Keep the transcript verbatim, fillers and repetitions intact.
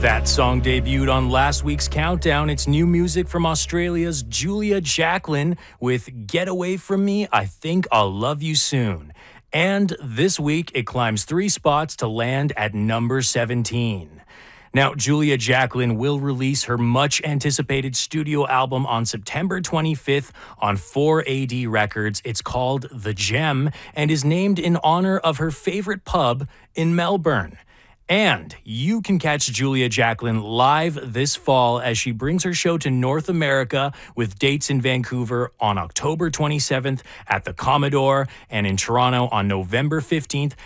That song debuted on last week's Countdown. It's new music from Australia's Julia Jacklin with Get Away From Me, I Think I'll Love You Soon. And this week, it climbs three spots to land at number seventeen. Now, Julia Jacklin will release her much-anticipated studio album on September twenty-fifth on four A D Records. It's called The Gem and is named in honor of her favorite pub in Melbourne. And you can catch Julia Jacklin live this fall as she brings her show to North America with dates in Vancouver on October twenty-seventh at the Commodore and in Toronto on November fifteenth